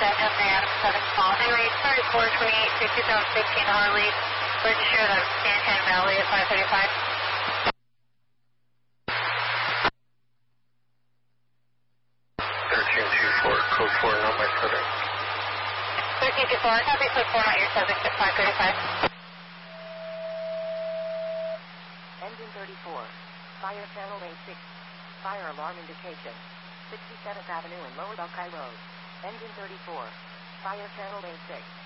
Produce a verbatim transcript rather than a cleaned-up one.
Daniel Sam, seven small, highway thirty-four twenty-eight to two thousand fifteen Harley, registered at Stanton Valley at five thirty-five. thirteen two four, code four, not my subject. thirteen two four, copy, code four, not your subject at five thirty-five. Engine thirty-four, fire channel A six, fire alarm indication, sixty-seventh Avenue and Lower Buckeye Road. Engine thirty-four, fire channel A six.